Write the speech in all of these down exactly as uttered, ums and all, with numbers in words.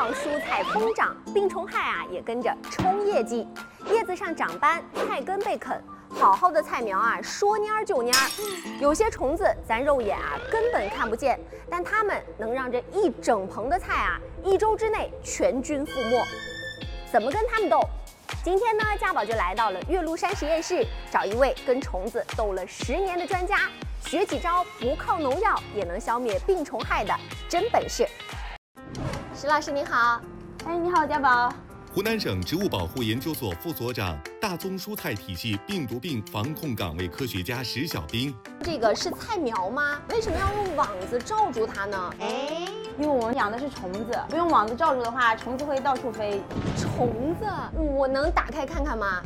让蔬菜疯长，病虫害啊也跟着冲业绩。叶子上长斑，菜根被啃，好好的菜苗啊说蔫就蔫。有些虫子咱肉眼啊根本看不见，但它们能让这一整棚的菜啊一周之内全军覆没。怎么跟它们斗？今天呢，家宝就来到了岳麓山实验室，找一位跟虫子斗了十年的专家，学几招不靠农药也能消灭病虫害的真本事。石老师您好。 哎，你好，家宝。 湖南省植物保护研究所副所长、大宗蔬菜体系病毒病防控岗位科学家石小兵。 这个是菜苗吗？为什么要用网子罩住它呢？哎， 因为我们养的是虫子，不用网子罩住的话，虫子会到处飞。 虫子，我能打开看看吗？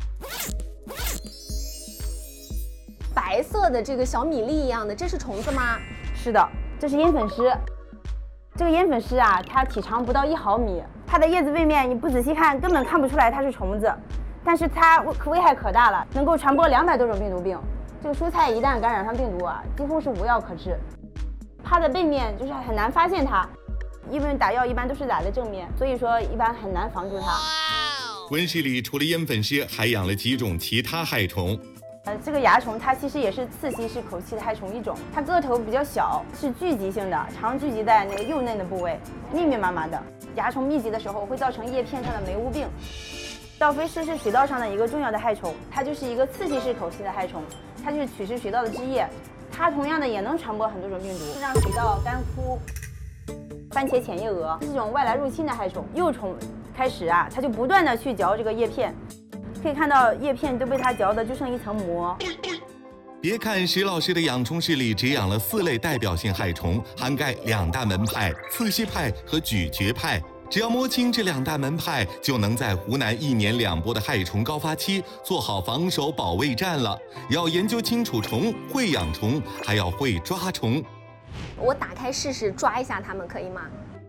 白色的这个小米粒一样的，这是虫子吗？ 是的，这是烟粉虱。这个烟粉虱啊，它体长不到一毫米，它的叶子背面你不仔细看，根本看不出来它是虫子，但是它危害可大了，能够传播两百多种病毒病。这个蔬菜一旦感染上病毒啊，几乎是无药可治。它的背面就是很难发现它，因为打药一般都是打在正面，所以说一般很难防住它。 温室里除了烟粉虱，还养了几种其他害虫。 呃，这个蚜虫它其实也是刺吸式口气的害虫一种，它个头比较小，是聚集性的，常聚集在那个幼嫩的部位，密密麻麻的。蚜虫密集的时候会造成叶片上的霉污病。倒飞虱是水稻上的一个重要的害虫，它就是一个刺吸式口气的害虫，它就是取食水稻的汁液，它同样的也能传播很多种病毒，让水稻干枯。番茄浅叶蛾是这种外来入侵的害虫，幼虫开始啊，它就不断的去嚼这个叶片。可以看到叶片都被它嚼的就剩一层膜。 别看石老师的养虫室里只养了四类代表性害虫，涵盖两大门派：刺吸派和咀嚼派。只要摸清这两大门派，就能在湖南一年两播的害虫高发期做好防守保卫战了。要研究清楚虫，会养虫，还要会抓虫。 我打开试试抓一下它们，可以吗？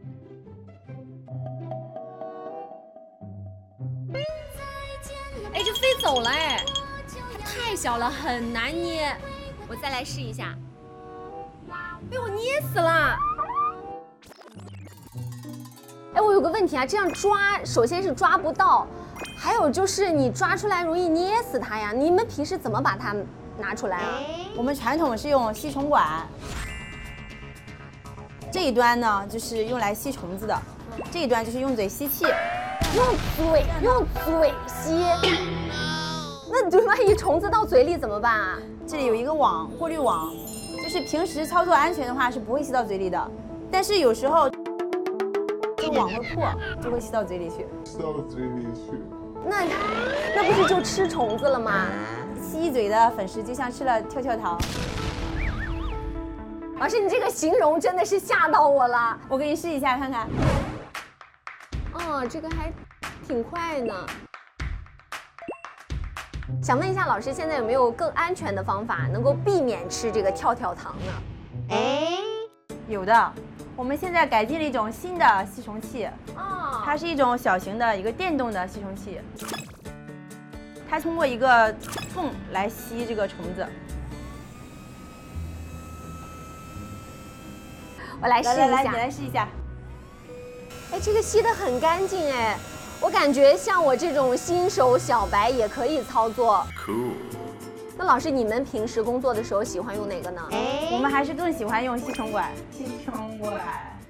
哎，这飞走了哎，它太小了，很难捏。我再来试一下，被我捏死了。哎，我有个问题啊，这样抓，首先是抓不到，还有就是你抓出来容易捏死它呀。你们平时怎么把它拿出来啊？ 我们传统是用吸虫管，这一端呢就是用来吸虫子的，这一端就是用嘴吸气。 用嘴用嘴吸，那就万一虫子到嘴里怎么办啊？ 这里有一个网，过滤网，就是平时操作安全的话是不会吸到嘴里的，但是有时候这个网会破，就会吸到嘴里去。吸到嘴里去， 那那不是就吃虫子了吗？ 吸一嘴的粉虱就像吃了跳跳糖。 老师，你这个形容真的是吓到我了， 我给你试一下看看。 哦，这个还挺快呢。想问一下老师，现在有没有更安全的方法能够避免吃这个跳跳糖呢？ 哎，有的。我们现在改进了一种新的吸虫器， 哦， 它是一种小型的一个电动的吸虫器，它通过一个缝来吸这个虫子。 我来试一下， 来来来，你来试一下。 哎，这个吸得很干净哎，我感觉像我这种新手小白也可以操作。Cool。那老师，你们平时工作的时候喜欢用哪个呢？ 我们还是更喜欢用吸虫管。吸虫管。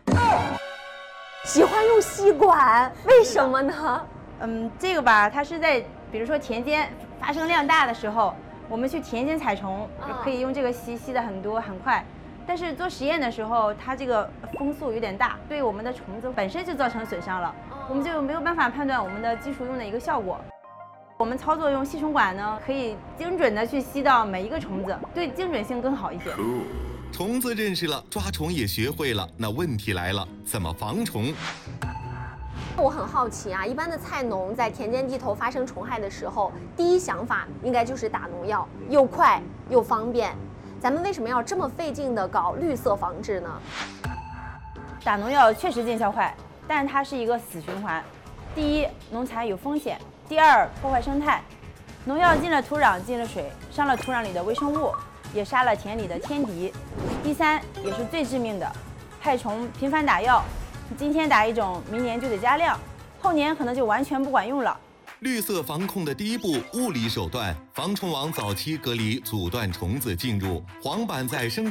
喜欢用吸管，为什么呢？ 嗯，这个吧，它是在比如说田间发生量大的时候，我们去田间采虫，可以用这个吸，吸的很多很快。但是做实验的时候，它这个风速有点大，对我们的虫子本身就造成损伤了，我们就没有办法判断我们的技术用的一个效果。我们操作用吸虫管呢，可以精准的去吸到每一个虫子，对精准性更好一些。 虫子认识了，抓虫也学会了，那问题来了，怎么防虫？ 我很好奇啊，一般的菜农在田间地头发生虫害的时候，第一想法应该就是打农药，又快又方便。咱们为什么要这么费劲的搞绿色防治呢？ 打农药确实见效快，但它是一个死循环。第一，农残有风险；第二，破坏生态。农药进了土壤，进了水，伤了土壤里的微生物，也杀了田里的天敌。第三，也是最致命的，害虫频繁打药， 今天打一种，明年就得加量，后年可能就完全不管用了。 绿色防控的第一步，物理手段，防虫网早期隔离，阻断虫子进入。黄板在生